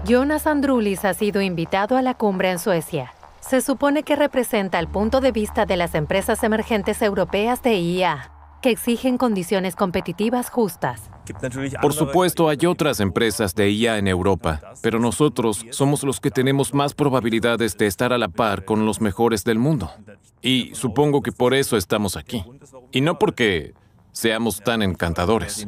Jonas Andrulis ha sido invitado a la cumbre en Suecia. Se supone que representa el punto de vista de las empresas emergentes europeas de IA, que exigen condiciones competitivas justas. Por supuesto, hay otras empresas de IA en Europa, pero nosotros somos los que tenemos más probabilidades de estar a la par con los mejores del mundo. Y supongo que por eso estamos aquí. Y no porque seamos tan encantadores.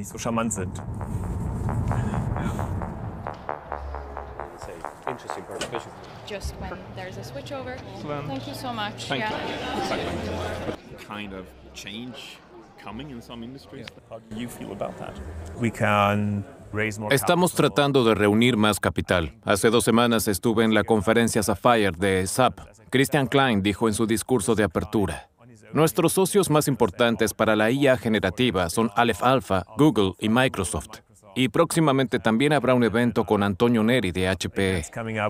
Just when there's a switchover. Thank you so much. Thank Yeah. you. Kind of change coming in some industries. How do you feel about that? Estamos tratando de reunir más capital. Hace 2 semanas estuve en la conferencia Sapphire de SAP. Christian Klein dijo en su discurso de apertura: nuestros socios más importantes para la IA generativa son Aleph Alpha, Google y Microsoft. Y próximamente también habrá un evento con Antonio Neri de HPE.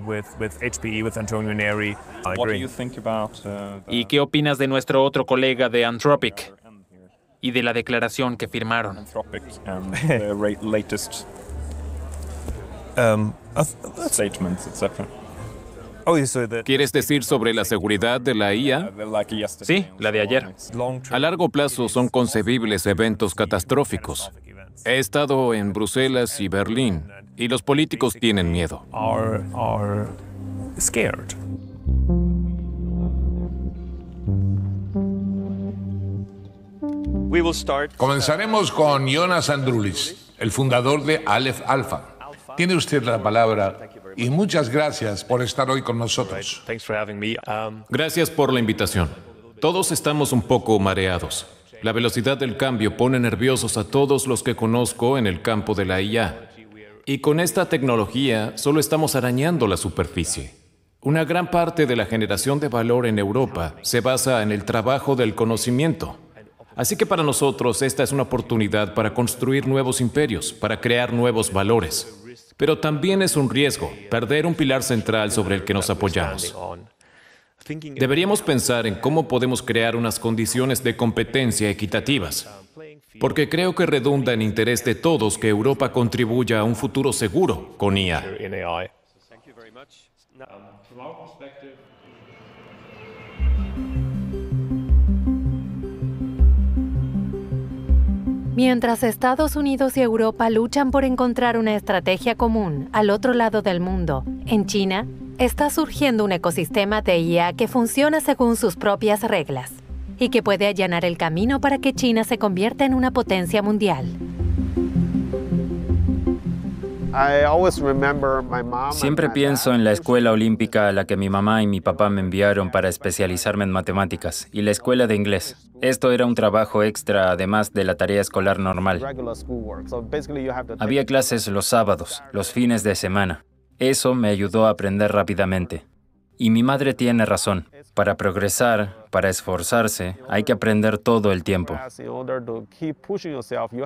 What do you think about ¿Y qué opinas de nuestro otro colega de Anthropic y de la declaración que firmaron? Anthropic and the latest statements, etc.? ¿Quieres decir sobre la seguridad de la IA? Like yesterday. Sí, la de ayer. A largo plazo son concebibles eventos catastróficos. He estado en Bruselas y Berlín, y los políticos tienen miedo. Are scared. Comenzaremos con Jonas Andrulis, el fundador de Aleph Alpha. Tiene usted la palabra y muchas gracias por estar hoy con nosotros. Gracias por la invitación. Todos estamos un poco mareados. La velocidad del cambio pone nerviosos a todos los que conozco en el campo de la IA. Y con esta tecnología solo estamos arañando la superficie. Una gran parte de la generación de valor en Europa se basa en el trabajo del conocimiento. Así que para nosotros esta es una oportunidad para construir nuevos imperios, para crear nuevos valores. Pero también es un riesgo perder un pilar central sobre el que nos apoyamos. Deberíamos pensar en cómo podemos crear unas condiciones de competencia equitativas, porque creo que redunda en interés de todos que Europa contribuya a un futuro seguro con IA. Mientras Estados Unidos y Europa luchan por encontrar una estrategia común al otro lado del mundo, en China está surgiendo un ecosistema de IA que funciona según sus propias reglas y que puede allanar el camino para que China se convierta en una potencia mundial. Siempre pienso en la escuela olímpica a la que mi mamá y mi papá me enviaron para especializarme en matemáticas y la escuela de inglés. Esto era un trabajo extra además de la tarea escolar normal. Había clases los sábados, los fines de semana. Eso me ayudó a aprender rápidamente. Y mi madre tiene razón. Para progresar, para esforzarse, hay que aprender todo el tiempo.